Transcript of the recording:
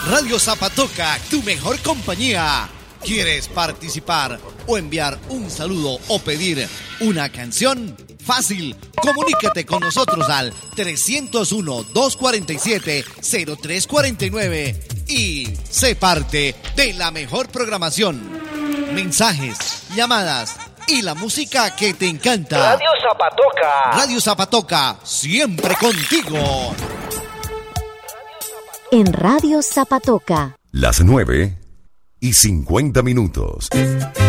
Radio Zapatoca, tu mejor compañía. ¿Quieres participar o enviar un saludo o pedir una canción? Fácil, comunícate con nosotros al 301-247-0349 y sé parte de la mejor programación. Mensajes, llamadas y la música que te encanta. Radio Zapatoca. Radio Zapatoca, siempre contigo. En Radio Zapatoca. Las 9:50.